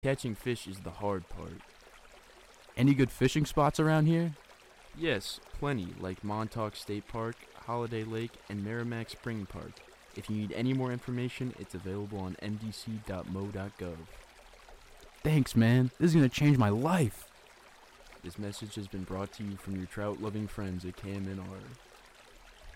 Catching fish is the hard part. Any good fishing spots around here? Yes, plenty, like Montauk State Park, Holiday Lake, and Merrimack Spring Park. If you need any more information, it's available on ndc.mo.gov. Thanks, man. This is gonna change my life. This message has been brought to you from your trout-loving friends at KMNR.